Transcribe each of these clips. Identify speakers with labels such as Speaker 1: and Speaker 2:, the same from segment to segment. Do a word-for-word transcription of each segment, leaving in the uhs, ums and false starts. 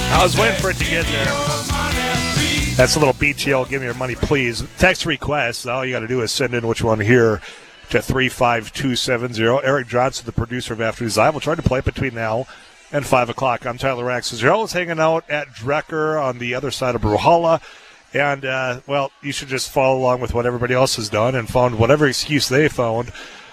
Speaker 1: I was waiting for it to get there. That's a little B T L, give me your money, please. Text request, all you got to do is send in what you want to hear to three five two seven zero. Eric Johnson, the producer of Afternoons Live, will try to play it between now and five o'clock. I'm Tyler Rax. You're always hanging out at Drecker on the other side of Bruhala. And, uh, well, you should just follow along with what everybody else has done and found whatever excuse they found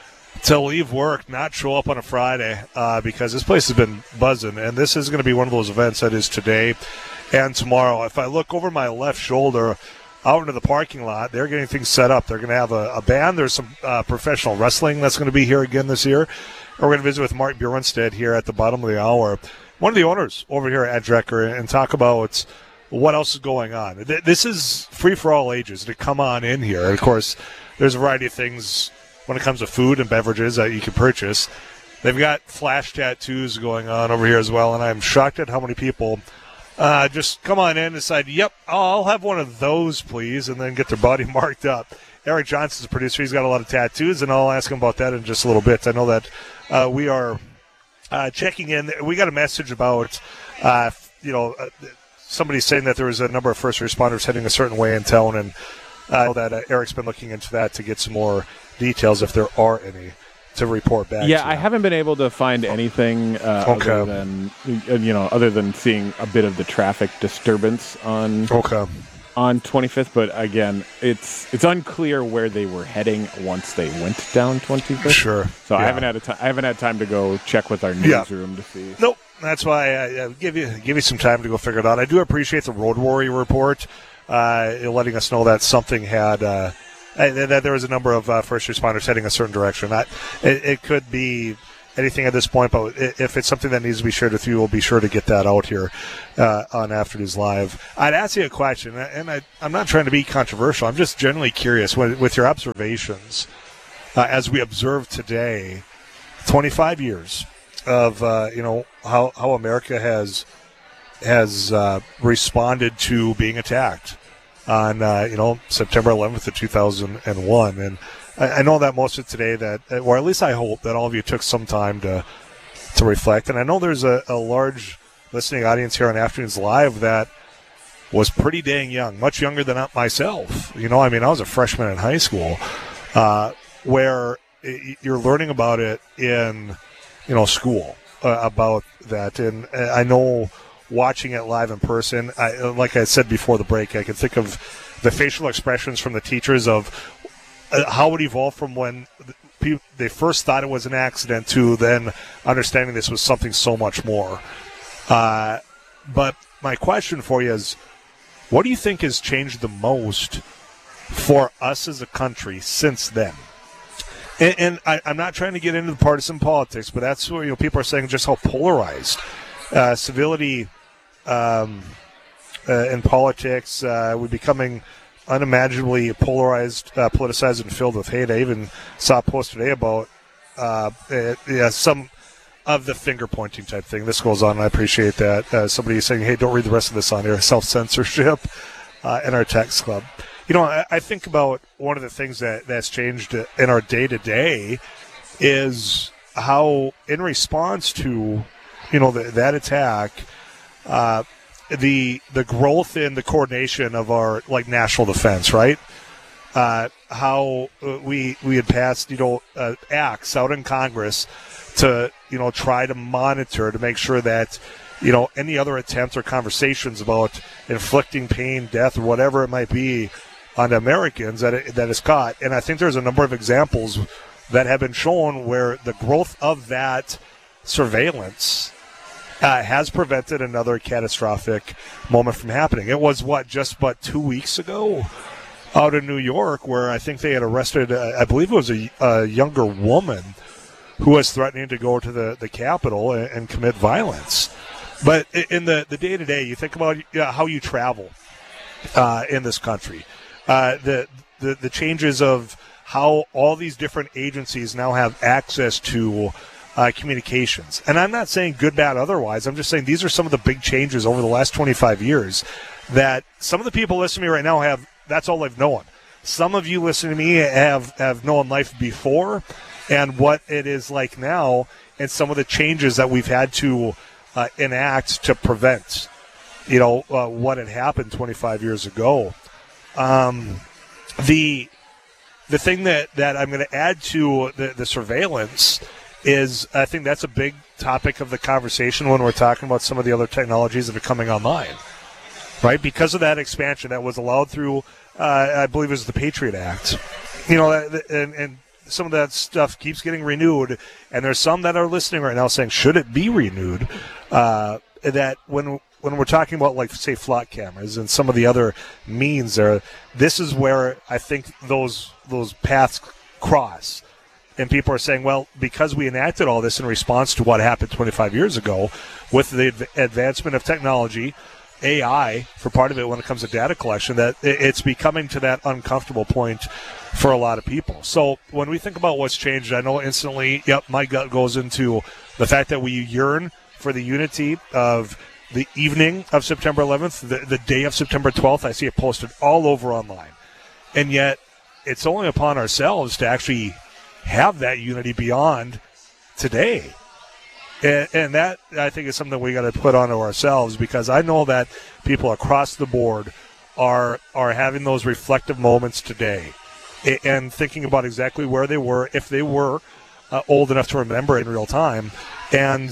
Speaker 1: to leave work, not show up on a Friday, uh, because this place has been buzzing. And this is going to be one of those events that is today and tomorrow. If I look over my left shoulder out into the parking lot, they're getting things set up. They're going to have a, a band. There's some uh, professional wrestling that's going to be here again this year. We're going to visit with Mark Bjornstedt here at the bottom of the hour, one of the owners over here at Drecker, and talk about what else is going on. This is free for all ages to come on in here. And of course, there's a variety of things when it comes to food and beverages that you can purchase. They've got flash tattoos going on over here as well, and I'm shocked at how many people uh, just come on in and decide, yep, I'll have one of those, please, and then get their body marked up. Eric Johnson's a producer. He's got a lot of tattoos, and I'll ask him about that in just a little bit. I know that uh, we are uh, checking in. We got a message about, uh, you know, uh, somebody saying that there was a number of first responders heading a certain way in town, and uh, I know that uh, Eric's been looking into that to get some more details, if there are any, to report back.
Speaker 2: Yeah,
Speaker 1: to
Speaker 2: I haven't been able to find anything uh,
Speaker 1: okay.
Speaker 2: other than you know, other than seeing a bit of the traffic disturbance on
Speaker 1: okay.
Speaker 2: on twenty-fifth. But again, it's it's unclear where they were heading once they went down twenty-fifth.
Speaker 1: Sure.
Speaker 2: So
Speaker 1: yeah.
Speaker 2: I haven't had a t- I haven't had time to go check with our newsroom yeah. to see.
Speaker 1: Nope. That's why I, I give you give you some time to go figure it out. I do appreciate the Road Warrior report, uh, letting us know that something had. Uh, that there was a number of uh, first responders heading a certain direction. I, it, it could be anything at this point, but if it's something that needs to be shared with you, we'll be sure to get that out here uh, on Afternoons Live. I'd ask you a question, and I, I'm not trying to be controversial. I'm just generally curious, with, with your observations, uh, as we observe today, twenty-five years of, uh, you know, how, how America has, has uh, responded to being attacked on, uh, you know, September eleventh of two thousand one. And I, I know that most of today that, or at least I hope that all of you took some time to to reflect. And I know there's a, a large listening audience here on Afternoons Live that was pretty dang young, much younger than myself. You know, I mean, I was a freshman in high school, uh, where it, you're learning about it in, you know, school, uh, about that. And I know watching it live in person, I, like I said before the break, I can think of the facial expressions from the teachers of uh, how it evolved from when pe- they first thought it was an accident to then understanding this was something so much more. Uh, but my question for you is, what do you think has changed the most for us as a country since then? And, and I, I'm not trying to get into the partisan politics, but that's where, you know, people are saying just how polarized uh, civility um, uh, in politics, uh, we're becoming unimaginably polarized, uh, politicized, and filled with hate. I even saw a post today about uh, uh, yeah, some of the finger-pointing type thing. This goes on, and I appreciate that. Uh, somebody is saying, hey, don't read the rest of this on here. Self-censorship uh, in our text club. You know, I, I think about one of the things that, that's changed in our day-to-day is how, in response to, you know, the, that attack, uh, the the growth in the coordination of our, like, national defense, right? Uh, how we we had passed, you know, uh, acts out in Congress to, you know, try to monitor to make sure that, you know, any other attempts or conversations about inflicting pain, death, or whatever it might be on Americans that it, that is caught. And I think there's a number of examples that have been shown where the growth of that surveillance uh, has prevented another catastrophic moment from happening. It was, what, just but two weeks ago out in New York where I think they had arrested, uh, I believe it was a, a younger woman who was threatening to go to the, the Capitol and, and commit violence. But in the, the day-to-day, you think about uh, how you travel uh, in this country. Uh, the, the the changes of how all these different agencies now have access to uh, communications. And I'm not saying good, bad, otherwise. I'm just saying these are some of the big changes over the last twenty-five years that some of the people listening to me right now have, that's all they've known. Some of you listening to me have, have known life before and what it is like now and some of the changes that we've had to uh, enact to prevent you know, uh, what had happened twenty-five years ago. Um, the the thing that, that I'm going to add to the, the surveillance is I think that's a big topic of the conversation when we're talking about some of the other technologies that are coming online, right? Because of that expansion that was allowed through, uh, I believe it was the Patriot Act, you know, and, and some of that stuff keeps getting renewed, and there's some that are listening right now saying, should it be renewed? Uh, that when when we're talking about, like, say, flock cameras and some of the other means there, this is where I think those those paths cross. And people are saying, well, because we enacted all this in response to what happened twenty-five years ago with the adv- advancement of technology, A I, for part of it when it comes to data collection, that it's becoming to that uncomfortable point for a lot of people. So when we think about what's changed, I know instantly, yep, my gut goes into the fact that we yearn for the unity of the evening of September eleventh, the, the day of September twelfth. I see it posted all over online. And yet it's only upon ourselves to actually have that unity beyond today. And, and that, I think, is something we got to put onto ourselves, because I know that people across the board are are having those reflective moments today and thinking about exactly where they were, if they were uh, old enough to remember in real time. And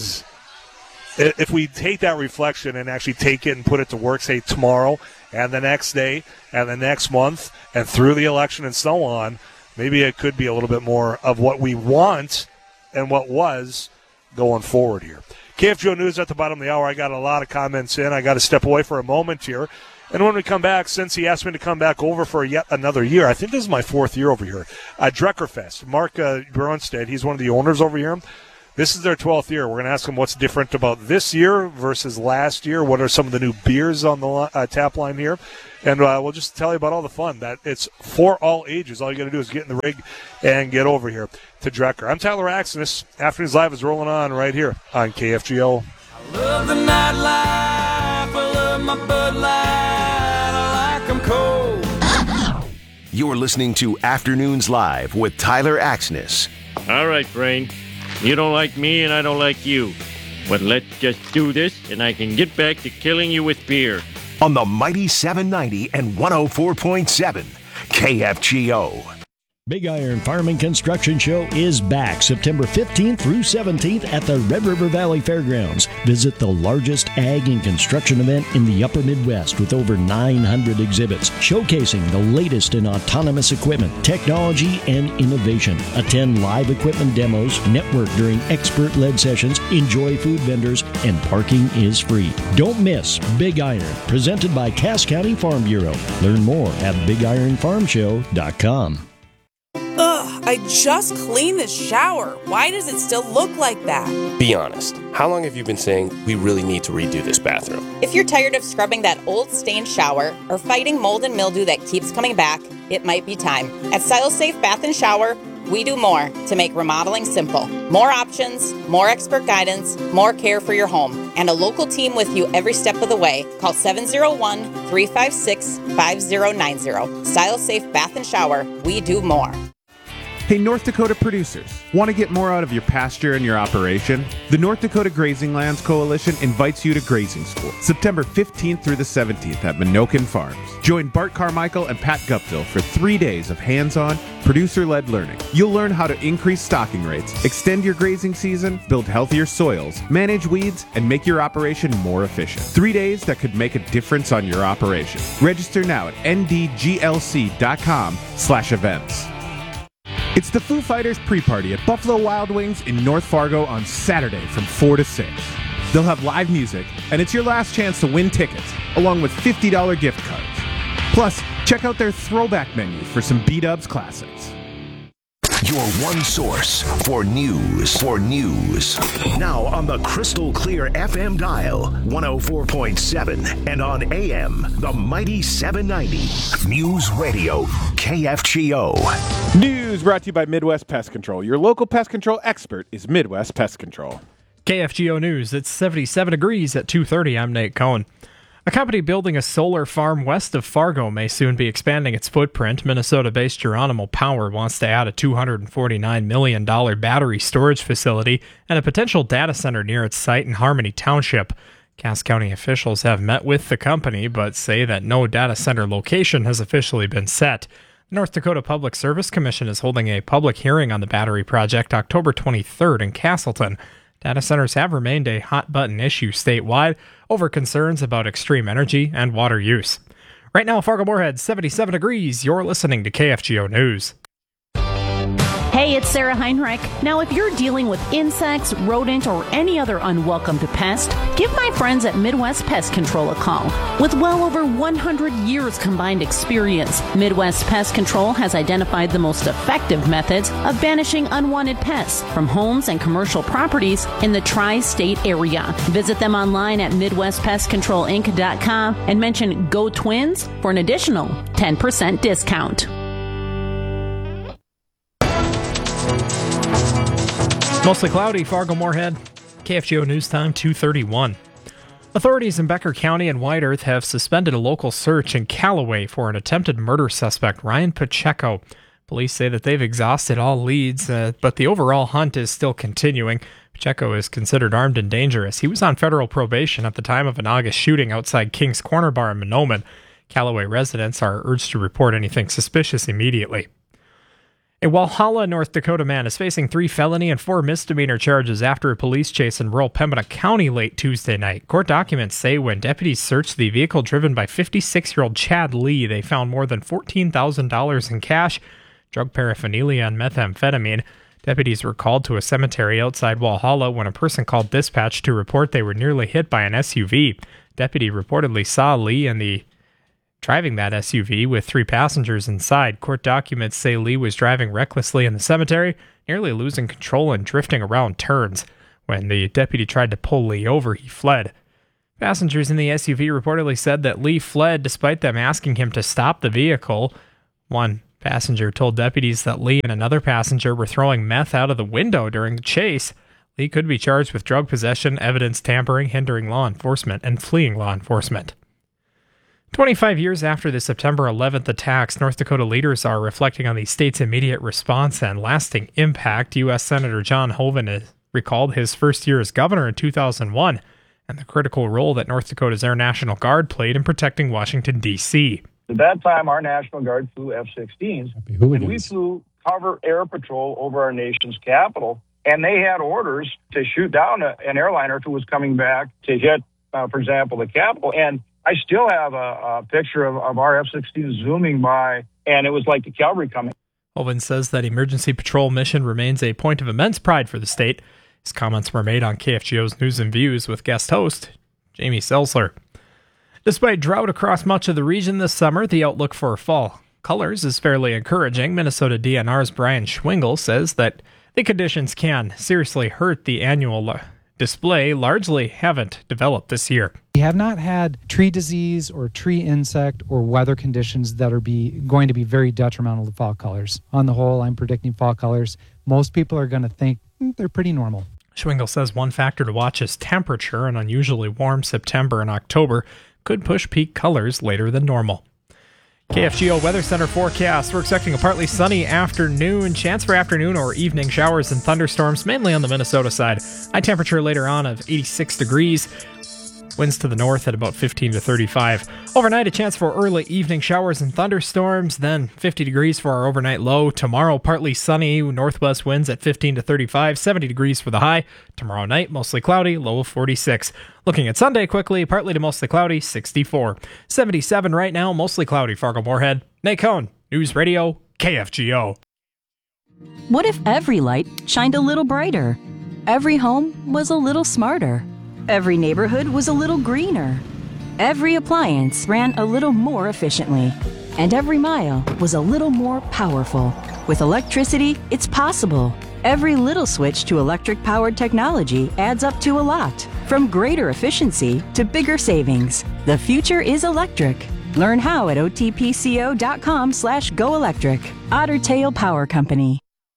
Speaker 1: if we take that reflection and actually take it and put it to work, say, tomorrow and the next day and the next month and through the election and so on, maybe it could be a little bit more of what we want and what was going forward here. K F G O News at the bottom of the hour. I got a lot of comments in. I got to step away for a moment here. And when we come back, since he asked me to come back over for yet another year, I think this is my fourth year over here, uh, Dreckerfest. Mark uh, Bronstead, he's one of the owners over here. This is their twelfth year. We're going to ask him what's different about this year versus last year. What are some of the new beers on the uh, tap line here? And uh, we'll just tell you about all the fun. That it's for all ages. All you got to do is get in the rig and get over here to Drecker. I'm Tyler Axness. Afternoons Live is rolling on right here on K F G O.
Speaker 3: I love the nightlife. I love my Bud Light. I like them cold.
Speaker 4: You're listening to Afternoons Live with Tyler Axness.
Speaker 5: All right, Brain. You don't like me and I don't like you. But let's just do this and I can get back to killing you with beer.
Speaker 4: On the Mighty seven ninety and one oh four point seven K F G O.
Speaker 6: Big Iron Farm and Construction Show is back September fifteenth through seventeenth at the Red River Valley Fairgrounds. Visit the largest ag and construction event in the upper Midwest with over nine hundred exhibits showcasing the latest in autonomous equipment, technology, and innovation. Attend live equipment demos, network during expert-led sessions, enjoy food vendors, and parking is free. Don't miss Big Iron, presented by Cass County Farm Bureau. Learn more at big iron farm show dot com.
Speaker 7: Ugh, I just cleaned the shower. Why does it still look like that?
Speaker 8: Be honest. How long have you been saying we really need to redo this bathroom?
Speaker 9: If you're tired of scrubbing that old stained shower or fighting mold and mildew that keeps coming back, it might be time. At StyleSafe Bath and Shower, we do more to make remodeling simple. More options, more expert guidance, more care for your home, and a local team with you every step of the way. Call seven oh one, three five six, five oh nine oh. StyleSafe Bath and Shower, we do more.
Speaker 10: Hey, North Dakota producers, want to get more out of your pasture and your operation? The North Dakota Grazing Lands Coalition invites you to grazing school, September fifteenth through the seventeenth at Minokan Farms. Join Bart Carmichael and Pat Guptill for three days of hands-on, producer-led learning. You'll learn how to increase stocking rates, extend your grazing season, build healthier soils, manage weeds, and make your operation more efficient. Three days that could make a difference on your operation. Register now at n d g l c dot com slash events. It's the Foo Fighters pre-party at Buffalo Wild Wings in North Fargo on Saturday from four to six. They'll have live music, and it's your last chance to win tickets, along with fifty dollars gift cards. Plus, check out their throwback menu for some B-Dubs classics.
Speaker 4: Your one source for news. For news. Now on the crystal clear F M dial, one oh four point seven, and on A M, the Mighty seven ninety. News Radio, K F G O.
Speaker 2: News brought to you by Midwest Pest Control. Your local pest control expert is Midwest Pest Control.
Speaker 11: K F G O News. It's seventy-seven degrees at two thirty. I'm Nate Cohen. A company building a solar farm west of Fargo may soon be expanding its footprint. Minnesota-based Geronimo Power wants to add a two hundred forty-nine million dollars battery storage facility and a potential data center near its site in Harmony Township. Cass County officials have met with the company but say that no data center location has officially been set. The North Dakota Public Service Commission is holding a public hearing on the battery project October twenty-third in Castleton. Data centers have remained a hot-button issue statewide over concerns about extreme energy and water use. Right now, Fargo-Moorhead, seventy-seven degrees. You're listening to K F G O News.
Speaker 12: Hey, it's Sarah Heinrich. Now, if you're dealing with insects, rodent, or any other unwelcomed pest, give my friends at Midwest Pest Control a call. With well over one hundred years combined experience, Midwest Pest Control has identified the most effective methods of banishing unwanted pests from homes and commercial properties in the tri-state area. Visit them online at midwest pest control inc dot com and mention Go Twins for an additional ten percent discount.
Speaker 11: Mostly cloudy, Fargo-Moorhead. K F G O News Time, two thirty-one. Authorities in Becker County and White Earth have suspended a local search in Callaway for an attempted murder suspect, Ryan Pacheco. Police say that they've exhausted all leads, uh, but the overall hunt is still continuing. Pacheco is considered armed and dangerous. He was on federal probation at the time of an August shooting outside King's Corner Bar in Mahnomen. Callaway residents are urged to report anything suspicious immediately. A Walhalla, North Dakota man is facing three felony and four misdemeanor charges after a police chase in rural Pembina County late Tuesday night. Court documents say when deputies searched the vehicle driven by fifty-six-year-old Chad Lee, they found more than fourteen thousand dollars in cash, drug paraphernalia, and methamphetamine. Deputies were called to a cemetery outside Walhalla when a person called dispatch to report they were nearly hit by an S U V. Deputy reportedly saw Lee and the driving that S U V with three passengers inside. Court documents say Lee was driving recklessly in the cemetery, nearly losing control and drifting around turns. When the deputy tried to pull Lee over, he fled. Passengers in the S U V reportedly said that Lee fled despite them asking him to stop the vehicle. One passenger told deputies that Lee and another passenger were throwing meth out of the window during the chase. Lee could be charged with drug possession, evidence tampering, hindering law enforcement, and fleeing law enforcement. twenty-five years after the September eleventh attacks, North Dakota leaders are reflecting on the state's immediate response and lasting impact. U S Senator John Hoeven recalled his first year as governor in two thousand one and the critical role that North Dakota's Air National Guard played in protecting Washington, D C
Speaker 13: At that time, our National Guard flew F sixteens, and we flew cover air patrol over our nation's capital, and they had orders to shoot down a, an airliner if it was coming back to hit, uh, for example, the Capitol. And I still have a, a picture of, of our F sixteen zooming by, and it was like the cavalry coming.
Speaker 11: Hoeven says that emergency patrol mission remains a point of immense pride for the state. His comments were made on K F G O's News and Views with guest host Jamie Selzler. Despite drought across much of the region this summer, the outlook for fall colors is fairly encouraging. Minnesota D N R's Brian Schwingel says that the conditions can seriously hurt the annual display largely haven't developed this year.
Speaker 14: We have not had tree disease or tree insect or weather conditions that are be going to be very detrimental to fall colors. On the whole, I'm predicting fall colors. Most people are going to think mm, they're pretty normal.
Speaker 11: Schwingel says one factor to watch is temperature. An unusually warm September and October could push peak colors later than normal. K F G O Weather Center forecast. We're expecting a partly sunny afternoon. Chance for afternoon or evening showers and thunderstorms, mainly on the Minnesota side. High temperature later on of eighty-six degrees. Winds to the north at about fifteen to thirty-five. Overnight, a chance for early evening showers and thunderstorms, then fifty degrees for our overnight low. Tomorrow, partly sunny, northwest winds at fifteen to thirty-five, seventy degrees for the high. Tomorrow night, mostly cloudy, low of forty-six. Looking at Sunday quickly, partly to mostly cloudy, sixty-four. seventy-seven right now, mostly cloudy, Fargo-Moorhead. Nate Cohn, News Radio, K F G O.
Speaker 15: What if every light shined a little brighter? Every home was a little smarter. Every neighborhood was a little greener. Every appliance ran a little more efficiently. And every mile was a little more powerful. With electricity, it's possible. Every little switch to electric-powered technology adds up to a lot. From greater efficiency to bigger savings. The future is electric. Learn how at otpco.com slash go electric. Otter Tail Power Company.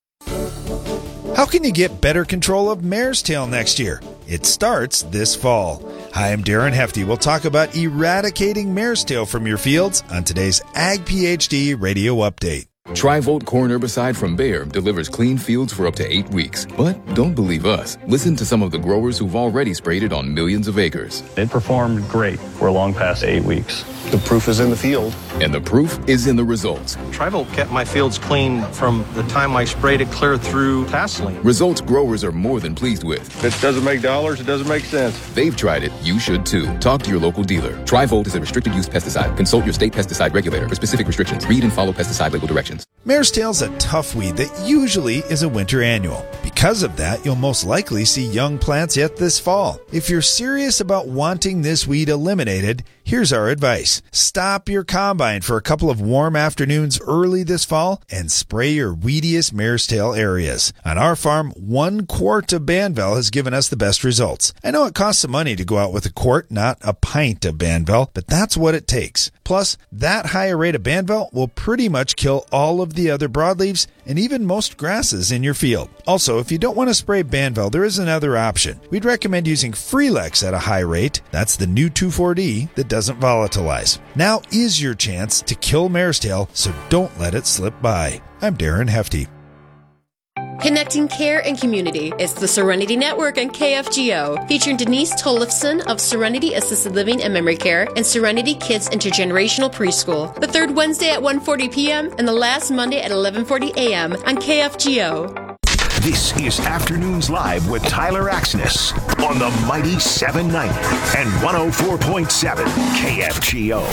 Speaker 16: How can you get better control of mare's tail next year? It starts this fall. Hi, I'm Darren Hefty. We'll talk about eradicating mare's tail from your fields on today's Ag PhD Radio Update.
Speaker 17: Tri-Volt corn herbicide from Bayer delivers clean fields for up to eight weeks. But don't believe us. Listen to some of the growers who've already sprayed it on millions of acres.
Speaker 18: It performed great. We're long past eight weeks. The proof is in the field.
Speaker 17: And the proof is in the results.
Speaker 18: Tri-Volt kept my fields clean from the time I sprayed it clear through Tasseline.
Speaker 17: Results growers are more than pleased with.
Speaker 18: If it doesn't make dollars, it doesn't make sense.
Speaker 17: They've tried it. You should too. Talk to your local dealer. Tri-Volt is a restricted use pesticide. Consult your state pesticide regulator for specific restrictions. Read and follow pesticide label directions.
Speaker 16: Mare's tail's a tough weed that usually is a winter annual. Because of that, you'll most likely see young plants yet this fall. If you're serious about wanting this weed eliminated, here's our advice. Stop your combine for a couple of warm afternoons early this fall and spray your weediest mare's tail areas. On our farm, one quart of Banvel has given us the best results. I know it costs some money to go out with a quart, not a pint of Banvel, but that's what it takes. Plus, that higher rate of Banvel will pretty much kill all of the other broadleaves and even most grasses in your field. Also, if you don't want to spray Banvel, there is another option. We'd recommend using Freelex at a high rate. That's the new two four D that doesn't volatilize. Now is your chance to kill mare's tail, so don't let it slip by. I'm Darren Hefty.
Speaker 19: Connecting care and community. It's the Serenity Network on K F G O, featuring Denise Tollefson of Serenity Assisted Living and Memory Care and Serenity Kids Intergenerational Preschool. The third Wednesday at one forty p.m. and the last Monday at eleven forty a.m. on K F G O.
Speaker 4: This is Afternoons Live with Tyler Axness on the Mighty seven ninety and one oh four point seven K F G O.